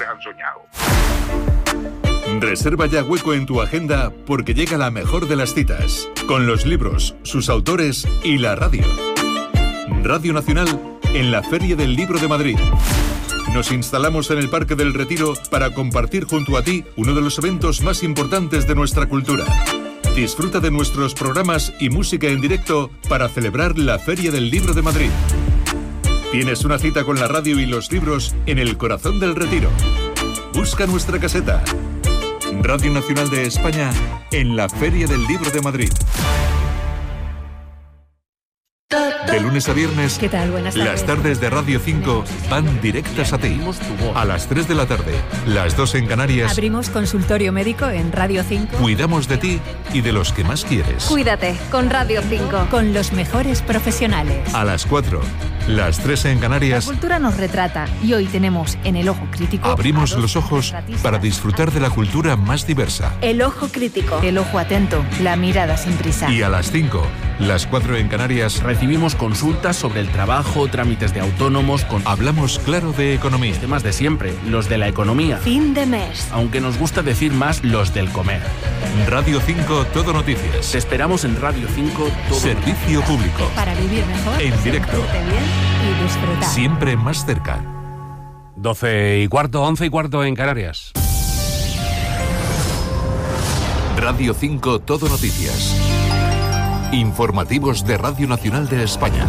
han soñado. Reserva ya hueco en tu agenda porque llega la mejor de las citas, con los libros, sus autores y la radio. Radio Nacional en la Feria del Libro de Madrid. Nos instalamos en el Parque del Retiro para compartir junto a ti uno de los eventos más importantes de nuestra cultura. Disfruta de nuestros programas y música en directo para celebrar la Feria del Libro de Madrid. Tienes una cita con la radio y los libros en el corazón del Retiro. Busca nuestra caseta. Radio Nacional de España en la Feria del Libro de Madrid. De lunes a viernes, ¿qué tal? Buenas tardes. Las tardes de Radio 5 van directas a ti. A las 3 de la tarde, las 2 en Canarias. Abrimos consultorio médico en Radio 5. Cuidamos de ti y de los que más quieres. Cuídate con Radio 5. Con los mejores profesionales. A las 4, las 3 en Canarias. La cultura nos retrata y hoy tenemos en El Ojo Crítico. Abrimos los ojos para disfrutar de la cultura más diversa. El Ojo Crítico. El ojo atento, la mirada sin prisa. Y a las 5, las 4 en Canarias. Recibimos consultas sobre el trabajo, trámites de autónomos. Hablamos claro de economía. Los temas de siempre, los de la economía. Fin de mes. Aunque nos gusta decir más los del comer. Radio 5 Todo Noticias. Te esperamos en Radio 5 Todo Servicio público. Para vivir mejor. En directo. Bien y disfrutar. Siempre más cerca. 12:15, 11:15 en Canarias. Radio 5 Todo Noticias. Informativos de Radio Nacional de España.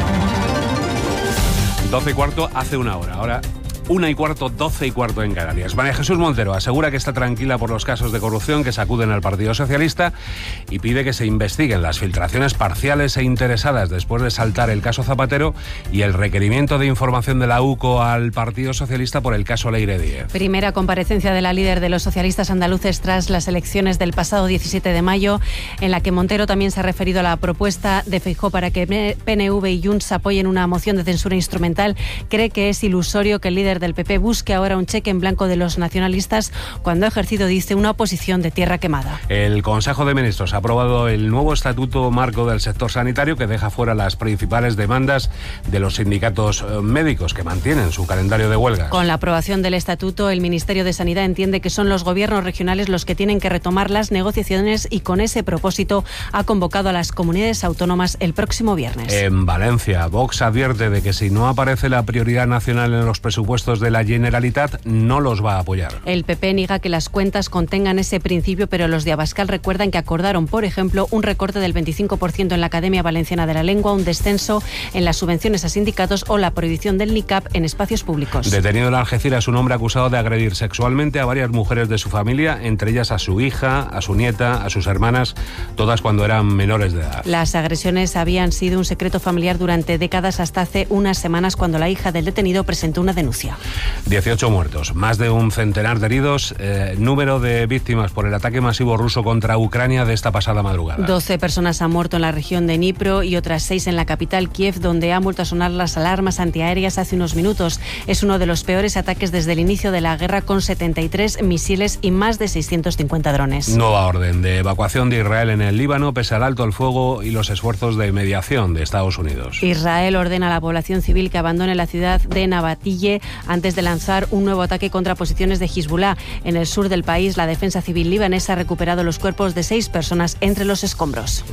12:15 hace una hora. Ahora 1:15, 12:15 en Canarias. María Jesús Montero asegura que está tranquila por los casos de corrupción que sacuden al Partido Socialista y pide que se investiguen las filtraciones parciales e interesadas después de saltar el caso Zapatero y el requerimiento de información de la UCO al Partido Socialista por el caso Leire Díez. Primera comparecencia de la líder de los socialistas andaluces tras las elecciones del pasado 17 de mayo, en la que Montero también se ha referido a la propuesta de Feijóo para que PNV y Junts apoyen una moción de censura instrumental. Cree que es ilusorio que el líder del PP busque ahora un cheque en blanco de los nacionalistas cuando ha ejercido, dice, una oposición de tierra quemada. El Consejo de Ministros ha aprobado el nuevo estatuto marco del sector sanitario que deja fuera las principales demandas de los sindicatos médicos que mantienen su calendario de huelgas. Con la aprobación del estatuto, el Ministerio de Sanidad entiende que son los gobiernos regionales los que tienen que retomar las negociaciones y con ese propósito ha convocado a las comunidades autónomas el próximo viernes. En Valencia, Vox advierte de que si no aparece la prioridad nacional en los presupuestos de la Generalitat, no los va a apoyar. El PP niega que las cuentas contengan ese principio, pero los de Abascal recuerdan que acordaron, por ejemplo, un recorte del 25% en la Academia Valenciana de la Lengua, un descenso en las subvenciones a sindicatos o la prohibición del niqab en espacios públicos. Detenido en Algeciras un hombre acusado de agredir sexualmente a varias mujeres de su familia, entre ellas a su hija, a su nieta, a sus hermanas, todas cuando eran menores de edad. Las agresiones habían sido un secreto familiar durante décadas hasta hace unas semanas, cuando la hija del detenido presentó una denuncia. 18 muertos, más de un centenar de heridos, número de víctimas por el ataque masivo ruso contra Ucrania de esta pasada madrugada. 12 personas han muerto en la región de Dnipro y otras 6 en la capital, Kiev, donde han vuelto a sonar las alarmas antiaéreas hace unos minutos. Es uno de los peores ataques desde el inicio de la guerra, con 73 misiles y más de 650 drones. Nueva orden de evacuación de Israel en el Líbano pese al alto el fuego y los esfuerzos de mediación de Estados Unidos. Israel ordena a la población civil que abandone la ciudad de Nabatille antes de lanzar un nuevo ataque contra posiciones de Hezbollah. En el sur del país, la defensa civil libanesa ha recuperado los cuerpos de 6 personas entre los escombros.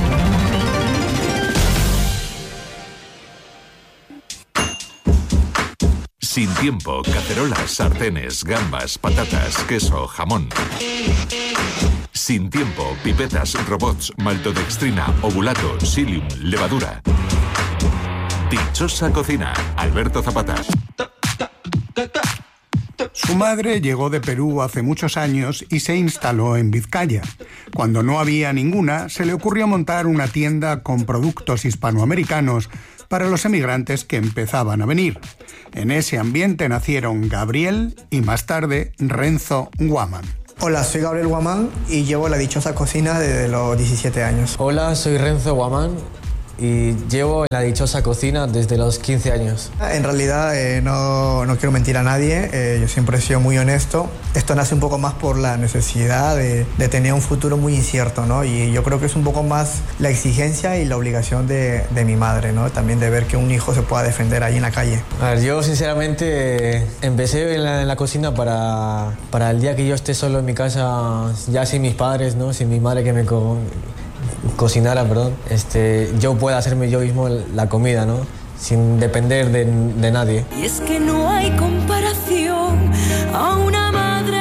Sin tiempo, cacerolas, sartenes, gambas, patatas, queso, jamón. Sin tiempo, pipetas, robots, maltodextrina, ovulato, psyllium, levadura. Dichosa cocina, Alberto Zapata. Su madre llegó de Perú hace muchos años y se instaló en Vizcaya. Cuando no había ninguna, se le ocurrió montar una tienda con productos hispanoamericanos para los emigrantes que empezaban a venir. En ese ambiente nacieron Gabriel y más tarde Renzo Guamán. Hola, soy Gabriel Guamán y llevo la Dichosa Cocina desde los 17 años. Hola, soy Renzo Guamán y llevo en la dichosa cocina desde los 15 años. En realidad no quiero mentir a nadie, yo siempre he sido muy honesto. Esto nace un poco más por la necesidad de tener un futuro muy incierto, ¿no? Y yo creo que es un poco más la exigencia y la obligación de mi madre, ¿no? También de ver que un hijo se pueda defender ahí en la calle. A ver, yo sinceramente empecé en la cocina para el día que yo esté solo en mi casa, ya sin mis padres, ¿no? Sin mi madre que me cocinara, perdón. Yo pueda hacerme yo mismo la comida, ¿no? Sin depender de nadie. Y es que no hay comparación a una madre.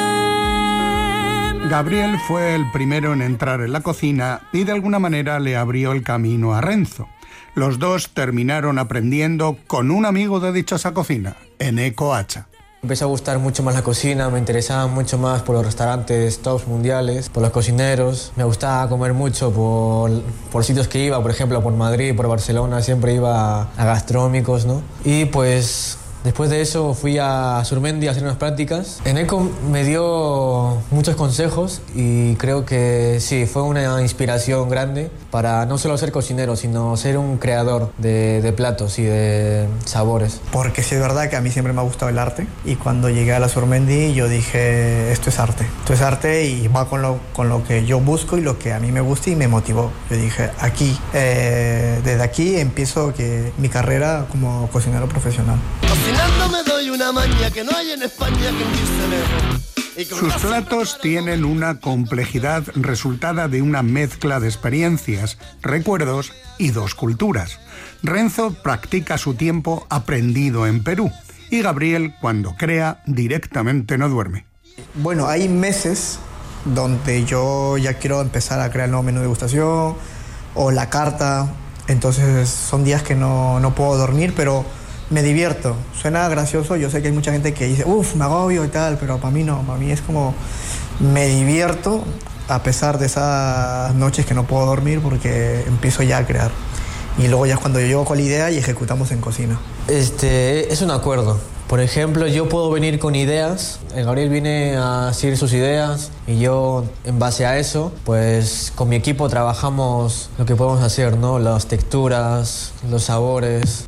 Gabriel fue el primero en entrar en la cocina y de alguna manera le abrió el camino a Renzo. Los dos terminaron aprendiendo con un amigo de dichosa cocina, Eneco Hacha. Empezó a gustar mucho más la cocina, me interesaba mucho más por los restaurantes tops mundiales, por los cocineros. Me gustaba comer mucho por sitios que iba, por ejemplo, por Madrid, por Barcelona, siempre iba a gastronómicos, ¿no? Y pues después de eso fui a Surmendi a hacer unas prácticas. Eneco me dio muchos consejos y creo que sí, fue una inspiración grande para no solo ser cocinero, sino ser un creador de platos y de sabores. Porque sí es verdad que a mí siempre me ha gustado el arte y cuando llegué a la Surmendi yo dije, esto es arte y va con lo que yo busco y lo que a mí me gusta y me motivó. Yo dije, desde aquí empiezo mi carrera como cocinero profesional. Cocinando me doy una maña que no hay en España que irse lejos. Sus platos tienen una complejidad resultada de una mezcla de experiencias, recuerdos y dos culturas. Renzo practica su tiempo aprendido en Perú y Gabriel, cuando crea, directamente no duerme. Bueno, hay meses donde yo ya quiero empezar a crear el nuevo menú de degustación o la carta, entonces son días que no puedo dormir, pero me divierto. Suena gracioso, yo sé que hay mucha gente que dice, me agobio y tal, pero para mí no, para mí es como me divierto a pesar de esas noches que no puedo dormir porque empiezo ya a crear. Y luego ya es cuando yo llego con la idea y ejecutamos en cocina. Es un acuerdo. Por ejemplo, yo puedo venir con ideas, Gabriel viene a decir sus ideas y yo, en base a eso, pues con mi equipo trabajamos lo que podemos hacer, ¿no? Las texturas, los sabores.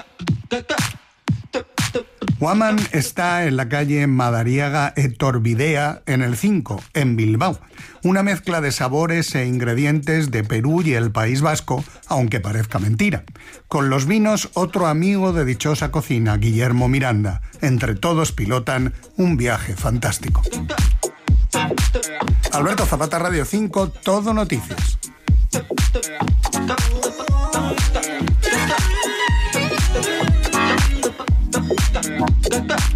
Guaman está en la calle Madariaga Etorbidea, en el 5, en Bilbao. Una mezcla de sabores e ingredientes de Perú y el País Vasco, aunque parezca mentira. Con los vinos, otro amigo de dichosa cocina, Guillermo Miranda. Entre todos pilotan un viaje fantástico. Alberto Zapata, Radio 5, Todo Noticias. Da da